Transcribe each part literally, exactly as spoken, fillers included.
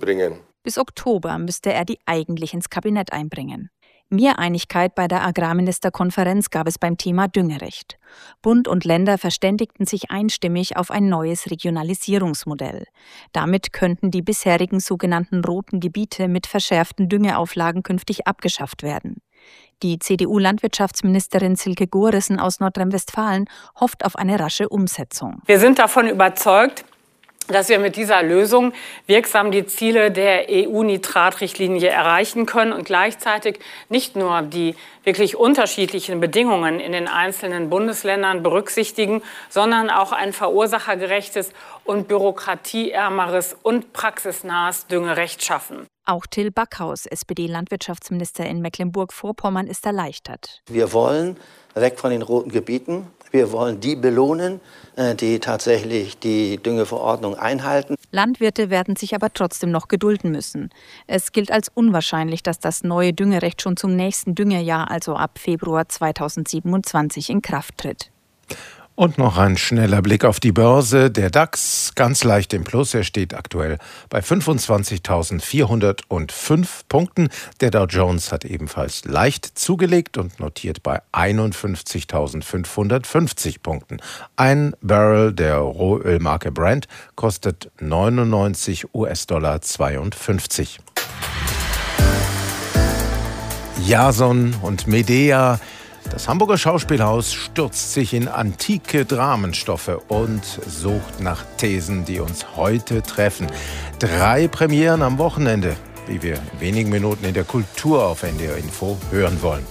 bringen. Bis Oktober müsste er die eigentlich ins Kabinett einbringen. Mehr Einigkeit bei der Agrarministerkonferenz gab es beim Thema Düngerecht. Bund und Länder verständigten sich einstimmig auf ein neues Regionalisierungsmodell. Damit könnten die bisherigen sogenannten roten Gebiete mit verschärften Düngeauflagen künftig abgeschafft werden. Die C D U-Landwirtschaftsministerin Silke Gorissen aus Nordrhein-Westfalen hofft auf eine rasche Umsetzung. Wir sind davon überzeugt, dass wir mit dieser Lösung wirksam die Ziele der E U-Nitratrichtlinie erreichen können und gleichzeitig nicht nur die wirklich unterschiedlichen Bedingungen in den einzelnen Bundesländern berücksichtigen, sondern auch ein verursachergerechtes und bürokratieärmeres und praxisnahes Düngerecht schaffen. Auch Till Backhaus, S P D-Landwirtschaftsminister in Mecklenburg-Vorpommern, ist erleichtert. Wir wollen weg von den roten Gebieten. Wir wollen die belohnen, die tatsächlich die Düngeverordnung einhalten. Landwirte werden sich aber trotzdem noch gedulden müssen. Es gilt als unwahrscheinlich, dass das neue Düngerecht schon zum nächsten Düngerjahr, also ab Februar zweitausendsiebenundzwanzig, in Kraft tritt. Und noch ein schneller Blick auf die Börse. Der DAX ganz leicht im Plus. Er steht aktuell bei fünfundzwanzigtausendvierhundertfünf Punkten. Der Dow Jones hat ebenfalls leicht zugelegt und notiert bei einundfünfzigtausendfünfhundertfünfzig Punkten. Ein Barrel der Rohölmarke Brent kostet neunundneunzig US-Dollar zweiundfünfzig. Jason und Medea. Das Hamburger Schauspielhaus stürzt sich in antike Dramenstoffe und sucht nach Thesen, die uns heute treffen. Drei Premieren am Wochenende, wie wir in wenigen Minuten in der Kultur auf N D R Info hören wollen.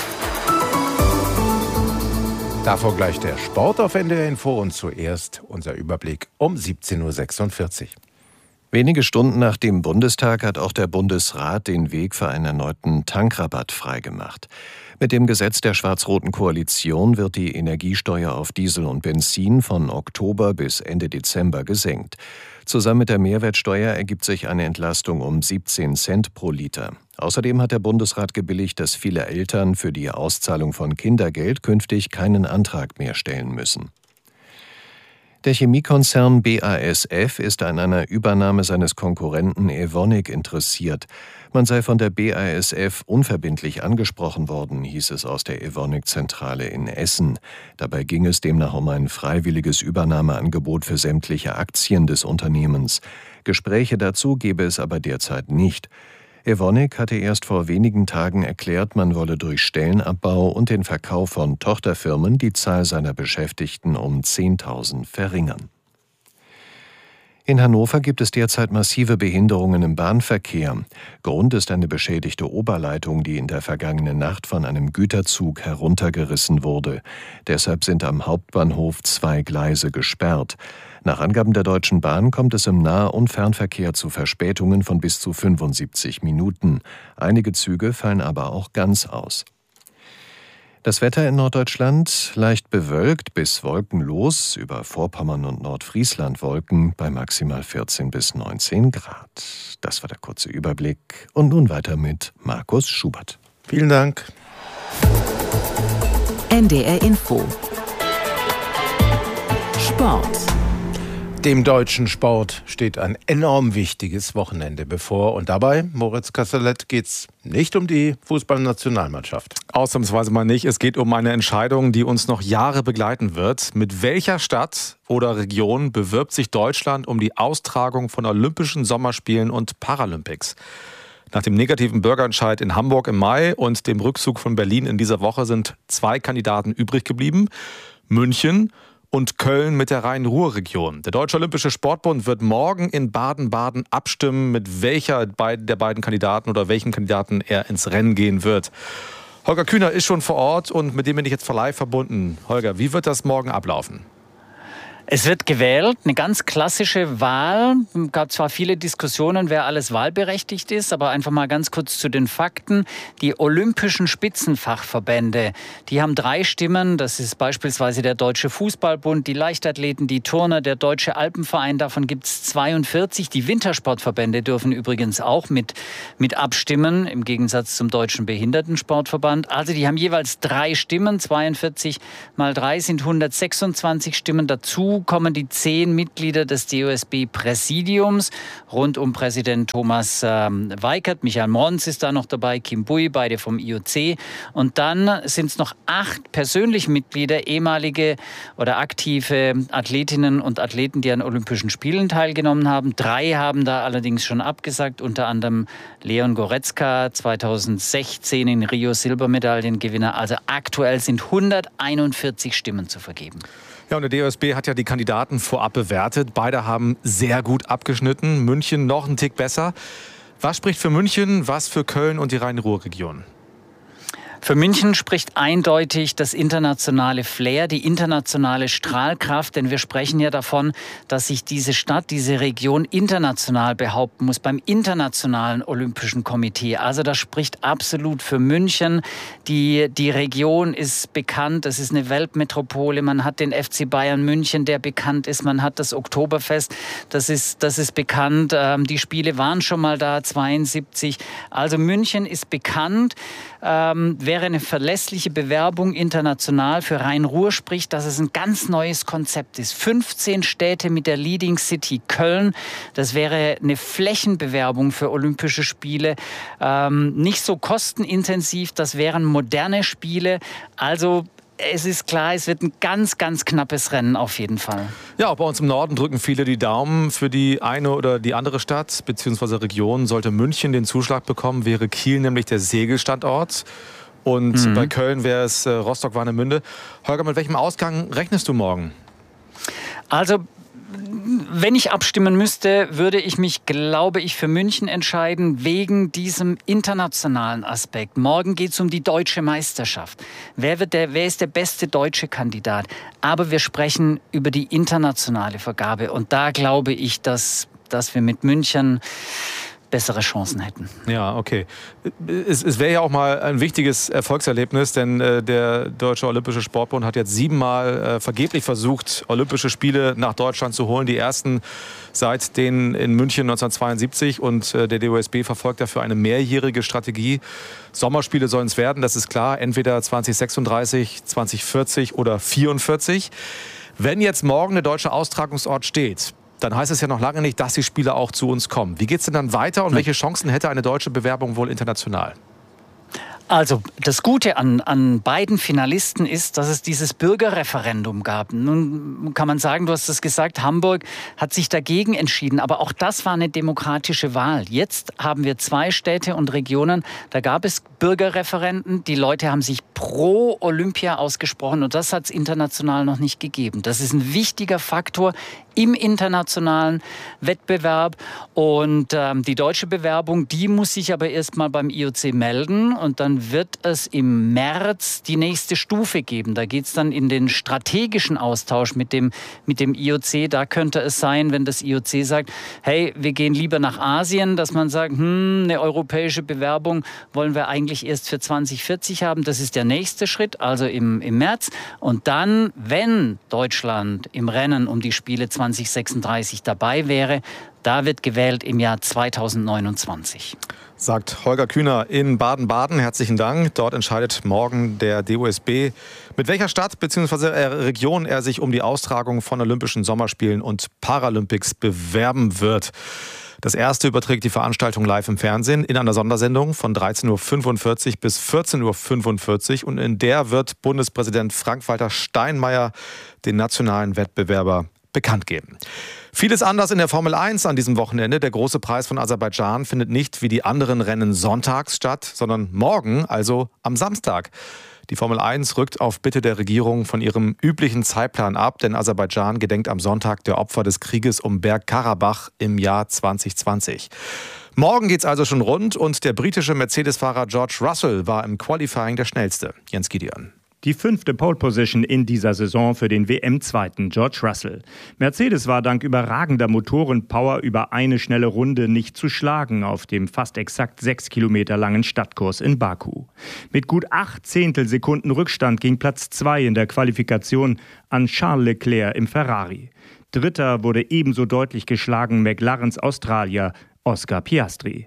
Davor gleich der Sport auf N D R Info und zuerst unser Überblick um siebzehn Uhr sechsundvierzig. Wenige Stunden nach dem Bundestag hat auch der Bundesrat den Weg für einen erneuten Tankrabatt freigemacht. Mit dem Gesetz der schwarz-roten Koalition wird die Energiesteuer auf Diesel und Benzin von Oktober bis Ende Dezember gesenkt. Zusammen mit der Mehrwertsteuer ergibt sich eine Entlastung um siebzehn Cent pro Liter. Außerdem hat der Bundesrat gebilligt, dass viele Eltern für die Auszahlung von Kindergeld künftig keinen Antrag mehr stellen müssen. Der Chemiekonzern B A S F ist an einer Übernahme seines Konkurrenten Evonik interessiert. Man sei von der B A S F unverbindlich angesprochen worden, hieß es aus der Evonik-Zentrale in Essen. Dabei ging es demnach um ein freiwilliges Übernahmeangebot für sämtliche Aktien des Unternehmens. Gespräche dazu gebe es aber derzeit nicht. Evonik hatte erst vor wenigen Tagen erklärt, man wolle durch Stellenabbau und den Verkauf von Tochterfirmen die Zahl seiner Beschäftigten um zehntausend verringern. In Hannover gibt es derzeit massive Behinderungen im Bahnverkehr. Grund ist eine beschädigte Oberleitung, die in der vergangenen Nacht von einem Güterzug heruntergerissen wurde. Deshalb sind am Hauptbahnhof zwei Gleise gesperrt. Nach Angaben der Deutschen Bahn kommt es im Nah- und Fernverkehr zu Verspätungen von bis zu fünfundsiebzig Minuten. Einige Züge fallen aber auch ganz aus. Das Wetter in Norddeutschland leicht bewölkt bis wolkenlos, über Vorpommern und Nordfriesland Wolken bei maximal vierzehn bis neunzehn Grad. Das war der kurze Überblick und nun weiter mit Markus Schubert. Vielen Dank. N D R Info. Sport. Dem deutschen Sport steht ein enorm wichtiges Wochenende bevor. Und dabei, Moritz Kasselet, geht es nicht um die Fußballnationalmannschaft. Ausnahmsweise mal nicht. Es geht um eine Entscheidung, die uns noch Jahre begleiten wird. Mit welcher Stadt oder Region bewirbt sich Deutschland um die Austragung von Olympischen Sommerspielen und Paralympics? Nach dem negativen Bürgerentscheid in Hamburg im Mai und dem Rückzug von Berlin in dieser Woche sind zwei Kandidaten übrig geblieben. München und Köln mit der Rhein-Ruhr-Region. Der Deutsche Olympische Sportbund wird morgen in Baden-Baden abstimmen, mit welcher der beiden Kandidaten oder welchem Kandidaten er ins Rennen gehen wird. Holger Kühner ist schon vor Ort und mit dem bin ich jetzt live verbunden. Holger, wie wird das morgen ablaufen? Es wird gewählt, eine ganz klassische Wahl. Es gab zwar viele Diskussionen, wer alles wahlberechtigt ist, aber einfach mal ganz kurz zu den Fakten. Die olympischen Spitzenfachverbände, die haben drei Stimmen. Das ist beispielsweise der Deutsche Fußballbund, die Leichtathleten, die Turner, der Deutsche Alpenverein. Davon gibt es zweiundvierzig. Die Wintersportverbände dürfen übrigens auch mit, mit abstimmen, im Gegensatz zum Deutschen Behindertensportverband. Also die haben jeweils drei Stimmen. zweiundvierzig mal drei sind hundertsechsundzwanzig Stimmen dazu. Dazu kommen die zehn Mitglieder des D O S B-Präsidiums rund um Präsident Thomas ähm, Weikert. Michael Mons ist da noch dabei, Kim Bui, beide vom I O C. Und dann sind es noch acht persönliche Mitglieder, ehemalige oder aktive Athletinnen und Athleten, die an Olympischen Spielen teilgenommen haben. Drei haben da allerdings schon abgesagt, unter anderem Leon Goretzka, zweitausendsechzehn in Rio Silbermedaillengewinner. Also aktuell sind hunderteinundvierzig Stimmen zu vergeben. Ja, und der D O S B hat ja die Kandidaten vorab bewertet. Beide haben sehr gut abgeschnitten. München noch einen Tick besser. Was spricht für München, was für Köln und die Rhein-Ruhr-Region? Für München spricht eindeutig das internationale Flair, die internationale Strahlkraft, denn wir sprechen ja davon, dass sich diese Stadt, diese Region international behaupten muss beim Internationalen Olympischen Komitee. Also das spricht absolut für München. Die, die Region ist bekannt, es ist eine Weltmetropole. Man hat den F C Bayern München, der bekannt ist. Man hat das Oktoberfest, das ist, das ist bekannt. Ähm, die Spiele waren schon mal da, zweiundsiebzig. Also München ist bekannt. Ähm, wäre eine verlässliche Bewerbung international für Rhein-Ruhr, spricht, dass es ein ganz neues Konzept ist. fünfzehn Städte mit der Leading City Köln. Das wäre eine Flächenbewerbung für Olympische Spiele. Ähm, nicht so kostenintensiv, das wären moderne Spiele. Also es ist klar, es wird ein ganz, ganz knappes Rennen auf jeden Fall. Ja, auch bei uns im Norden drücken viele die Daumen für die eine oder die andere Stadt bzw. Region. Sollte München den Zuschlag bekommen, wäre Kiel nämlich der Segelstandort. Und mhm. bei Köln wäre es äh, Rostock-Warnemünde. Holger, mit welchem Ausgang rechnest du morgen? Also wenn ich abstimmen müsste, würde ich mich, glaube ich, für München entscheiden, wegen diesem internationalen Aspekt. Morgen geht es um die deutsche Meisterschaft. Wer, wird der, wer ist der beste deutsche Kandidat? Aber wir sprechen über die internationale Vergabe. Und da glaube ich, dass, dass wir mit München bessere Chancen hätten. Ja, okay. Es, es wäre ja auch mal ein wichtiges Erfolgserlebnis, denn äh, der Deutsche Olympische Sportbund hat jetzt siebenmal äh, vergeblich versucht, Olympische Spiele nach Deutschland zu holen. Die ersten seit den in München neunzehnhundertzweiundsiebzig. Und äh, der D O S B verfolgt dafür eine mehrjährige Strategie. Sommerspiele sollen es werden, das ist klar. Entweder zwanzig sechsunddreißig, zwanzig vierzig oder vierundvierzig. Wenn jetzt morgen der deutsche Austragungsort steht, dann heißt es ja noch lange nicht, dass die Spieler auch zu uns kommen. Wie geht es denn dann weiter und welche Chancen hätte eine deutsche Bewerbung wohl international? Also das Gute an, an beiden Finalisten ist, dass es dieses Bürgerreferendum gab. Nun kann man sagen, du hast es gesagt, Hamburg hat sich dagegen entschieden. Aber auch das war eine demokratische Wahl. Jetzt haben wir zwei Städte und Regionen, da gab es Bürgerreferenden. Die Leute haben sich pro Olympia ausgesprochen und das hat es international noch nicht gegeben. Das ist ein wichtiger Faktor im internationalen Wettbewerb. Und ähm, die deutsche Bewerbung, die muss sich aber erst mal beim I O C melden und dann wird es im März die nächste Stufe geben. Da geht es dann in den strategischen Austausch mit dem, mit dem I O C. Da könnte es sein, wenn das I O C sagt, hey, wir gehen lieber nach Asien, dass man sagt, hm, eine europäische Bewerbung wollen wir eigentlich erst für zwanzig vierzig haben. Das ist der nächste Schritt, also im, im März. Und dann, wenn Deutschland im Rennen um die Spiele zwanzig sechsunddreißig dabei wäre, da wird gewählt im Jahr zweitausendneunundzwanzig. Sagt Holger Kühner in Baden-Baden. Herzlichen Dank. Dort entscheidet morgen der D O S B, mit welcher Stadt bzw. Region er sich um die Austragung von Olympischen Sommerspielen und Paralympics bewerben wird. Das erste überträgt die Veranstaltung live im Fernsehen in einer Sondersendung von dreizehn Uhr fünfundvierzig bis vierzehn Uhr fünfundvierzig. Und in der wird Bundespräsident Frank-Walter Steinmeier den nationalen Wettbewerber bekannt geben. Vieles anders in der Formel eins an diesem Wochenende. Der große Preis von Aserbaidschan findet nicht wie die anderen Rennen sonntags statt, sondern morgen, also am Samstag. Die Formel eins rückt auf Bitte der Regierung von ihrem üblichen Zeitplan ab, denn Aserbaidschan gedenkt am Sonntag der Opfer des Krieges um Bergkarabach im Jahr zwanzig zwanzig. Morgen geht's also schon rund und der britische Mercedes-Fahrer George Russell war im Qualifying der schnellste. Jens Gideon. Die fünfte Pole-Position in dieser Saison für den W M-Zweiten George Russell. Mercedes war dank überragender Motorenpower über eine schnelle Runde nicht zu schlagen auf dem fast exakt sechs Kilometer langen Stadtkurs in Baku. Mit gut acht Zehntelsekunden Rückstand ging Platz zwei in der Qualifikation an Charles Leclerc im Ferrari. Dritter wurde ebenso deutlich geschlagen McLarens Australier Oscar Piastri.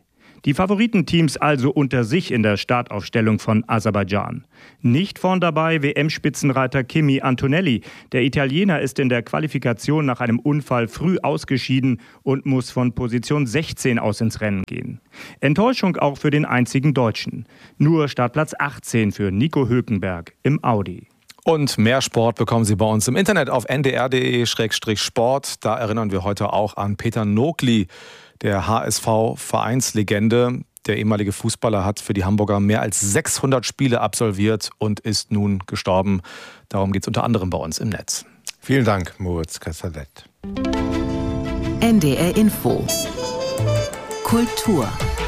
Die Favoritenteams also unter sich in der Startaufstellung von Aserbaidschan. Nicht vorn dabei W M-Spitzenreiter Kimi Antonelli. Der Italiener ist in der Qualifikation nach einem Unfall früh ausgeschieden und muss von Position sechzehn aus ins Rennen gehen. Enttäuschung auch für den einzigen Deutschen. Nur Startplatz achtzehn für Nico Hülkenberg im Audi. Und mehr Sport bekommen Sie bei uns im Internet auf n d r punkt d e slash sport. Da erinnern wir heute auch an Peter Nogli, der H S V-Vereinslegende. Der ehemalige Fußballer hat für die Hamburger mehr als sechshundert Spiele absolviert und ist nun gestorben. Darum geht es unter anderem bei uns im Netz. Vielen Dank, Moritz Kassalet. N D R Info. Kultur.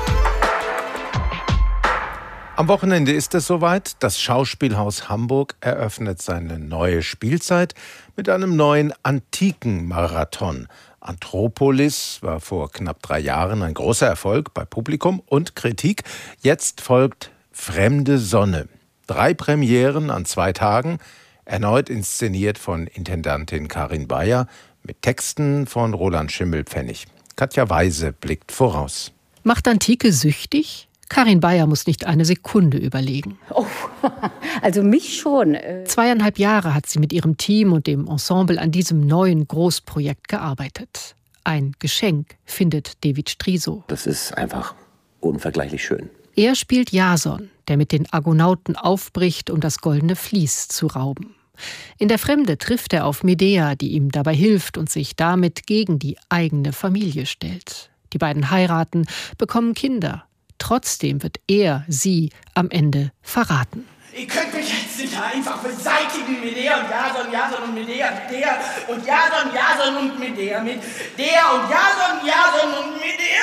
Am Wochenende ist es soweit. Das Schauspielhaus Hamburg eröffnet seine neue Spielzeit mit einem neuen Antikenmarathon. Anthropolis war vor knapp drei Jahren ein großer Erfolg bei Publikum und Kritik. Jetzt folgt Fremde Sonne. Drei Premieren an zwei Tagen, erneut inszeniert von Intendantin Karin Bayer mit Texten von Roland Schimmelpfennig. Katja Weise blickt voraus. Macht Antike süchtig? Karin Bayer muss nicht eine Sekunde überlegen. Oh, also mich schon. Zweieinhalb Jahre hat sie mit ihrem Team und dem Ensemble an diesem neuen Großprojekt gearbeitet. Ein Geschenk, findet David Striso. Das ist einfach unvergleichlich schön. Er spielt Jason, der mit den Argonauten aufbricht, um das goldene Vlies zu rauben. In der Fremde trifft er auf Medea, die ihm dabei hilft und sich damit gegen die eigene Familie stellt. Die beiden heiraten, bekommen Kinder. Trotzdem wird er sie am Ende verraten. Ihr könnt mich jetzt nicht einfach beseitigen. Medea und Jason, Jason und Medea, Medea und Jason, Jason und Medea, Medea und Jason, Jason und Medea.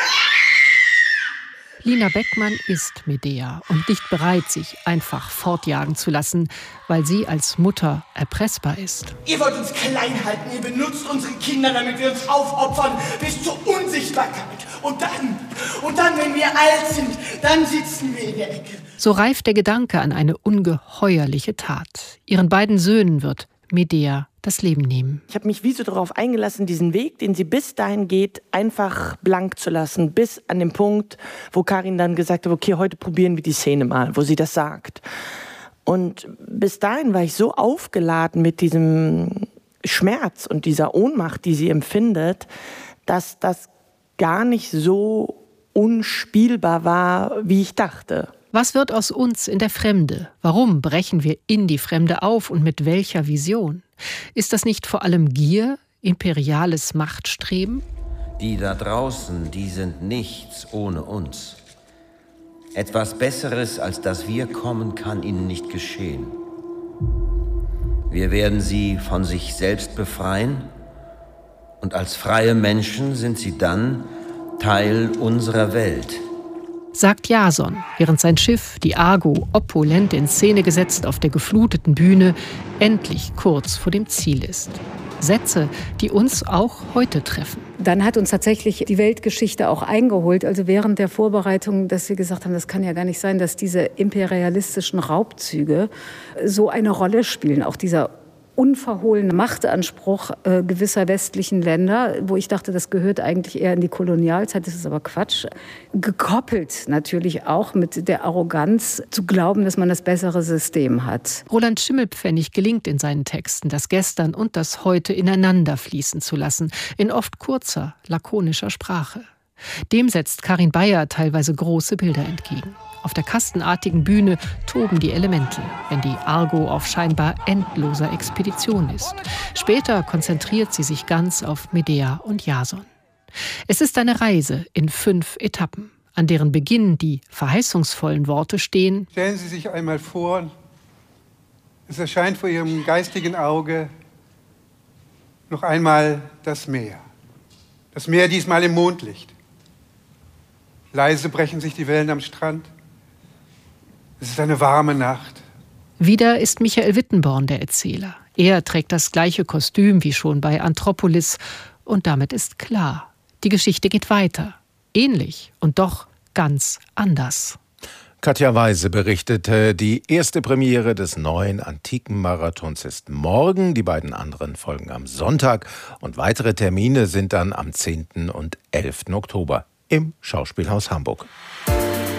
Lina Beckmann ist Medea und nicht bereit, sich einfach fortjagen zu lassen, weil sie als Mutter erpressbar ist. Ihr wollt uns klein halten, ihr benutzt unsere Kinder, damit wir uns aufopfern bis zur Unsichtbarkeit. Und dann, und dann, wenn wir alt sind, dann sitzen wir in der Ecke. So reift der Gedanke an eine ungeheuerliche Tat. Ihren beiden Söhnen wird Medea das Leben nehmen. Ich habe mich wie so darauf eingelassen, diesen Weg, den sie bis dahin geht, einfach blank zu lassen. Bis an den Punkt, wo Karin dann gesagt hat, okay, heute probieren wir die Szene mal, wo sie das sagt. Und bis dahin war ich so aufgeladen mit diesem Schmerz und dieser Ohnmacht, die sie empfindet, dass das gar nicht so unspielbar war, wie ich dachte. Was wird aus uns in der Fremde? Warum brechen wir in die Fremde auf und mit welcher Vision? Ist das nicht vor allem Gier, imperiales Machtstreben? Die da draußen, die sind nichts ohne uns. Etwas Besseres, als dass wir kommen, kann ihnen nicht geschehen. Wir werden sie von sich selbst befreien und als freie Menschen sind sie dann Teil unserer Welt. Sagt Jason, während sein Schiff, die Argo, opulent in Szene gesetzt auf der gefluteten Bühne, endlich kurz vor dem Ziel ist. Sätze, die uns auch heute treffen. Dann hat uns tatsächlich die Weltgeschichte auch eingeholt. Also während der Vorbereitung, dass wir gesagt haben, das kann ja gar nicht sein, dass diese imperialistischen Raubzüge so eine Rolle spielen. Auch dieser unverhohlene Machtanspruch äh, gewisser westlichen Länder, wo ich dachte, das gehört eigentlich eher in die Kolonialzeit, das ist aber Quatsch. Gekoppelt natürlich auch mit der Arroganz, zu glauben, dass man das bessere System hat. Roland Schimmelpfennig gelingt in seinen Texten, das Gestern und das Heute ineinander fließen zu lassen, in oft kurzer, lakonischer Sprache. Dem setzt Karin Bayer teilweise große Bilder entgegen. Auf der kastenartigen Bühne toben die Elemente, wenn die Argo auf scheinbar endloser Expedition ist. Später konzentriert sie sich ganz auf Medea und Jason. Es ist eine Reise in fünf Etappen, an deren Beginn die verheißungsvollen Worte stehen: Stellen Sie sich einmal vor, es erscheint vor Ihrem geistigen Auge noch einmal das Meer. Das Meer diesmal im Mondlicht. Leise brechen sich die Wellen am Strand. Es ist eine warme Nacht. Wieder ist Michael Wittenborn der Erzähler. Er trägt das gleiche Kostüm wie schon bei Anthropolis. Und damit ist klar, die Geschichte geht weiter. Ähnlich und doch ganz anders. Katja Weise berichtete, die erste Premiere des neuen Antikenmarathons ist morgen. Die beiden anderen folgen am Sonntag. Und weitere Termine sind dann am zehnten und elften Oktober. im Schauspielhaus Hamburg.